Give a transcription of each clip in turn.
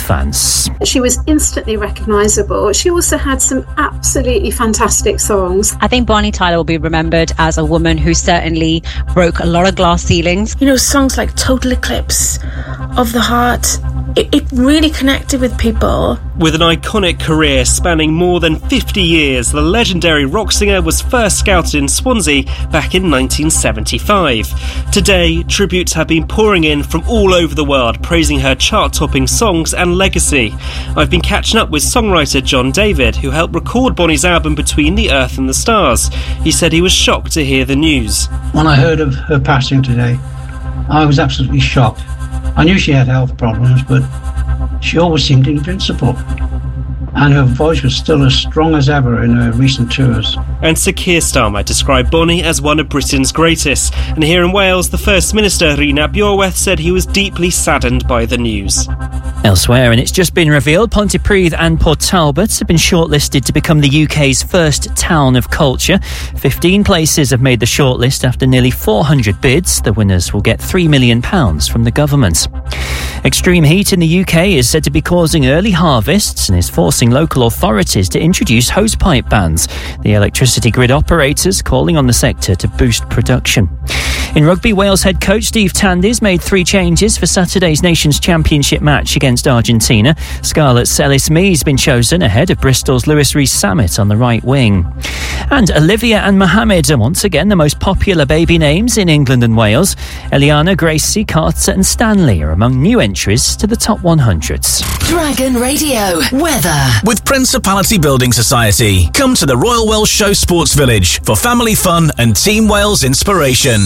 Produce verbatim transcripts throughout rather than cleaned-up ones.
fans. She was instantly recognisable. She also had some absolutely fantastic songs. I think Bonnie Tyler will be remembered as a woman who certainly broke a lot of glass ceilings. You know, songs like Total Eclipse of the Heart, it, it really connected with people. With an iconic career spanning more than fifty years, the legendary rock singer was first scouted in Swansea back in nineteen seventy-five. Today, tributes have been pouring in from all over the world, praising her chart-topping songs and legacy. I've been catching up with songwriter John David, who helped record Bonnie's album Between the Earth and the Stars. He said he was shocked to hear the news. When I heard of her passing today, I was absolutely shocked. I knew she had health problems, but she always seemed invincible. And her voice was still as strong as ever in her recent tours. And Sir Keir Starmer described Bonnie as one of Britain's greatest. And here in Wales, the First Minister, Rhys Byorwerth, said he was deeply saddened by the news. Elsewhere, and it's just been revealed, Pontypridd and Port Talbot have been shortlisted to become the U K's first town of culture. fifteen places have made the shortlist after nearly four hundred bids. The winners will get three million pounds from the government. Extreme heat in the U K is said to be causing early harvests and is forcing local authorities to introduce hosepipe bans. The electricity grid operators calling on the sector to boost production. In rugby, Wales head coach Steve Tandy's made three changes for Saturday's Nations Championship match against Argentina. Scarlet's Ellis Mee's been chosen ahead of Bristol's Lewis Rees-Sammet on the right wing. And Olivia and Mohammed are once again the most popular baby names in England and Wales. Eliana, Gracie, Carter and Stanley are among new entries to the top one hundreds. Dragon Radio weather. With Principality Building Society. Come to the Royal Welsh Show Sports Village for family fun and Team Wales inspiration.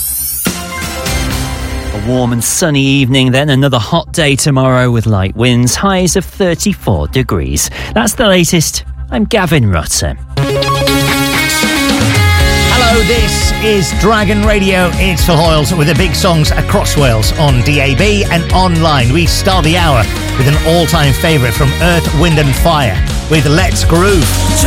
A warm and sunny evening, then another hot day tomorrow with light winds, highs of thirty-four degrees. That's the latest. I'm Gavin Rutter. Hello, this is Dragon Radio. It's Phil Hoyles with the big songs across Wales on D A B and online. We start the hour with an all-time favourite from Earth, Wind and Fire with Let's Groove.